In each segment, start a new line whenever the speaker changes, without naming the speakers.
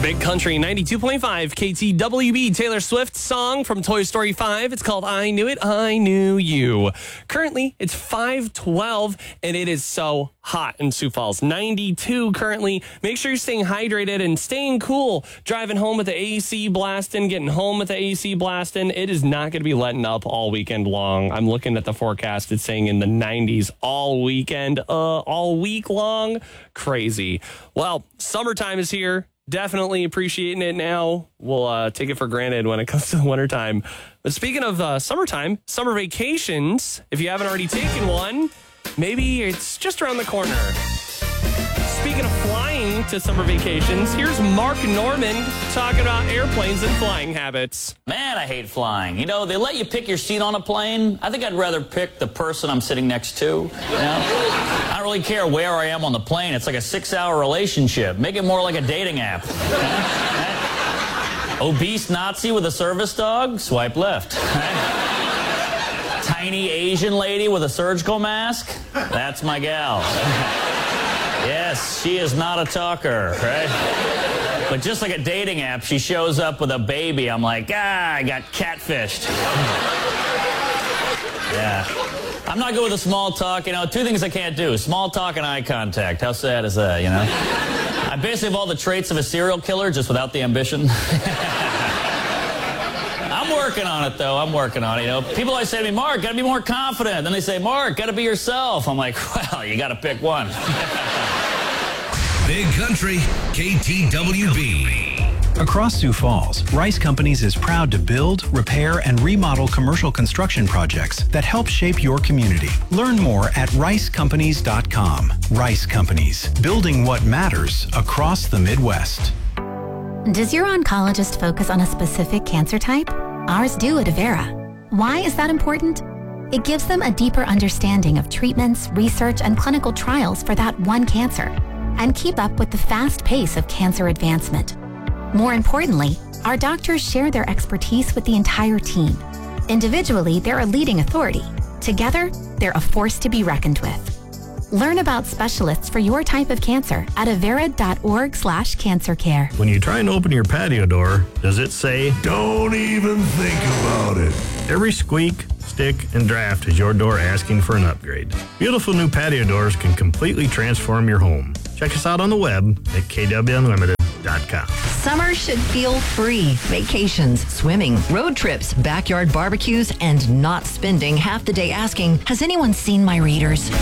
Big Country 92.5 KTWB. Taylor Swift song from Toy Story 5. It's called I Knew It, I Knew You. Currently, it's 5:12 and it is so hot in Sioux Falls. 92 currently. Make sure you're staying hydrated and staying cool. Driving home with the AC blasting, getting home with the AC blasting. It is not going to be letting up all weekend long. I'm looking at the forecast. It's saying in the 90s all weekend, all week long. Crazy. Well, summertime is here. Definitely appreciating it now. We'll take it for granted when it comes to the wintertime. But speaking of summertime, summer vacations, if you haven't already taken one, maybe it's just around the corner. Speaking of flying to summer vacations, here's Mark Norman talking about airplanes and flying habits.
Man, I hate flying. You know, they let you pick your seat on a plane. I think I'd rather pick the person I'm sitting next to. You know? I don't really care where I am on the plane. It's like a 6-hour relationship. Make it more like a dating app. Obese Nazi with a service dog? Swipe left. Tiny Asian lady with a surgical mask? That's my gal. Yes, she is not a talker, right? But just like a dating app, she shows up with a baby. I'm like, I got catfished. Yeah. I'm not good with the small talk. You know, two things I can't do. Small talk and eye contact. How sad is that, you know? I basically have all the traits of a serial killer, just without the ambition. I'm working on it, though. I'm working on it. You know, people always say to me, Mark, gotta be more confident. Then they say, Mark, gotta be yourself. I'm like, well, you gotta pick one.
Big Country, KTWB.
Across Sioux Falls, Rice Companies is proud to build, repair, and remodel commercial construction projects that help shape your community. Learn more at ricecompanies.com. Rice Companies, building what matters across the Midwest.
Does your oncologist focus on a specific cancer type? Ours do at Avera. Why is that important? It gives them a deeper understanding of treatments, research, and clinical trials for that one cancer, and keep up with the fast pace of cancer advancement. More importantly, our doctors share their expertise with the entire team. Individually, they're a leading authority. Together, they're a force to be reckoned with. Learn about specialists for your type of cancer at avera.org/cancercare.
When you try and open your patio door, does it say,
Don't even think about it.
every squeak, stick, and draft is your door asking for an upgrade? Beautiful new patio doors can completely transform your home. Check us out on the web at kwunlimited.com.
Summer should feel free. Vacations, swimming, road trips, backyard barbecues, and not spending half the day asking, has anyone seen my readers?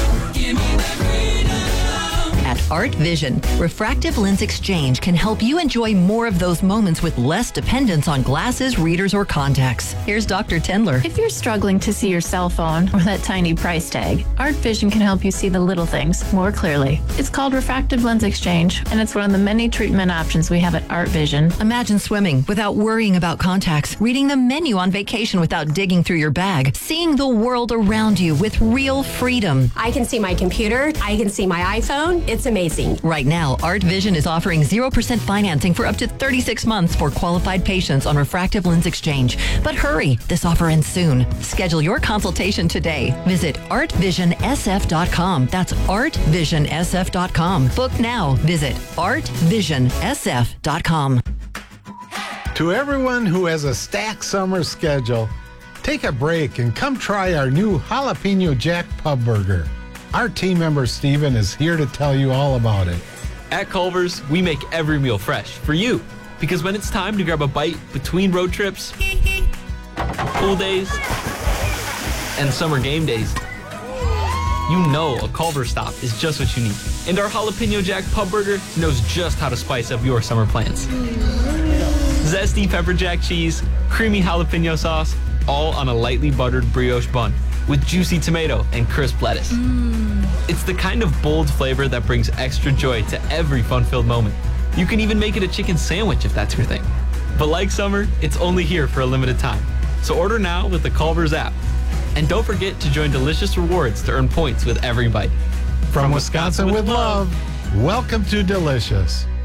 At Art Vision, Refractive Lens Exchange can help you enjoy more of those moments with less dependence on glasses, readers, or contacts. Here's Dr. Tendler.
If you're struggling to see your cell phone or that tiny price tag, Art Vision can help you see the little things more clearly. It's called Refractive Lens Exchange, and it's one of the many treatment options we have at Art Vision.
Imagine swimming without worrying about contacts, reading the menu on vacation without digging through your bag, seeing the world around you with real freedom.
I can see my computer. I can see my iPhone. It's amazing.
Right now, Art Vision is offering 0% financing for up to 36 months for qualified patients on Refractive Lens Exchange. But hurry, this offer ends soon. Schedule your consultation today. Visit artvisionsf.com. That's artvisionsf.com. Book now. Visit artvisionsf.com.
To everyone who has a stacked summer schedule, take a break and come try our new Jalapeno Jack Pub Burger. Our team member Steven is here to tell you all about it.
At Culver's, we make every meal fresh for you. Because when it's time to grab a bite between road trips, pool days, and summer game days, you know a Culver's stop is just what you need. And our Jalapeno Jack Pub Burger knows just how to spice up your summer plans. Zesty pepper jack cheese, creamy jalapeno sauce, all on a lightly buttered brioche bun with juicy tomato and crisp lettuce. It's the kind of bold flavor that brings extra joy to every fun-filled moment. You can even make it a chicken sandwich if that's your thing. But like summer, it's only here for a limited time. So order now with the Culver's app. And don't forget to join Delicious Rewards to earn points with every bite.
From Wisconsin with love, welcome to Delicious.